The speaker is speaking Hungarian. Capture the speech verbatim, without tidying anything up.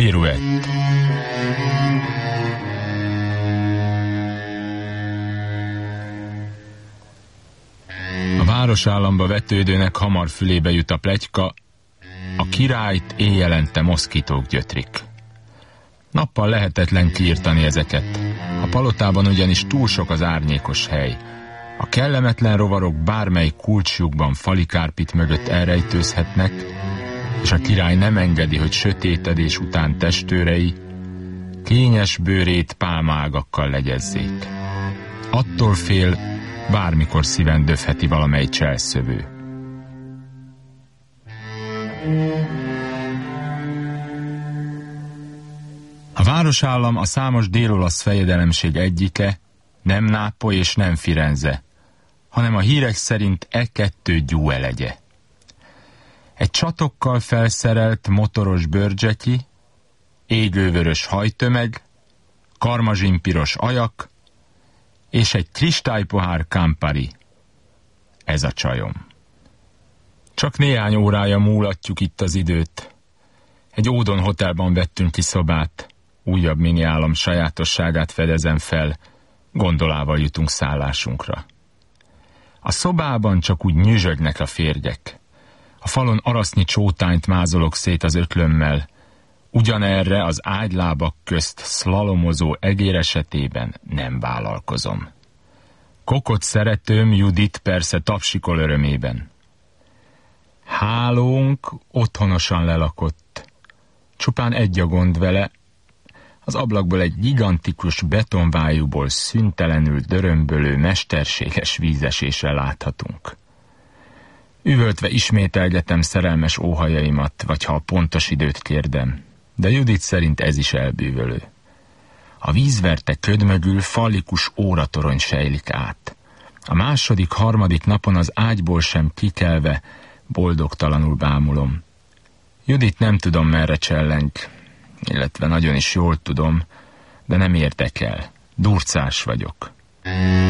Piruett. A városállamba vetődőnek hamar fülébe jut a pletyka, a királyt éjjelente moszkitók gyötrik. Nappal lehetetlen kiirtani ezeket. A palotában ugyanis túl sok az árnyékos hely. A kellemetlen rovarok bármely kulcsjukban falikárpit mögött elrejtőzhetnek, és a király nem engedi, hogy sötétedés után testőrei kényes bőrét pálmaágakkal legyezzék. Attól fél, bármikor szíven döfheti valamely cselszövő. A városállam a számos délolasz fejedelemség egyike, nem Nápoly és nem Firenze, hanem a hírek szerint e kettő gyúelegye. Egy csatokkal felszerelt motoros bőrdzseki, égővörös hajtömeg, karmazsinpiros ajak, és egy kristálypohár Campari. Ez a csajom. Csak néhány órája múlatjuk itt az időt. Egy Ódon hotelban vettünk ki szobát, újabb mini állam sajátosságát fedezem fel, gondolával jutunk szállásunkra. A szobában csak úgy nyüzsögnek a férgek. A falon arasznyi csótányt mázolok szét az öklömmel, ugyanerre az ágylábak közt szlalomozó egér esetében nem vállalkozom. Kokot szeretőm Judit persze tapsikol örömében. Hálónk otthonosan lelakott. Csupán egy a gond vele, az ablakból egy gigantikus betonvájúból szüntelenül dörömbölő mesterséges vízesésre láthatunk. Üvöltve ismételgetem szerelmes óhajaimat, vagy ha a pontos időt kérdem, de Judit szerint ez is elbűvölő. A vízverte köd mögül fallikus óratorony sejlik át. A második, harmadik napon az ágyból sem kikelve boldogtalanul bámulom. Judit nem tudom merre cselleng, illetve nagyon is jól tudom, de nem érdekel. Durcás vagyok.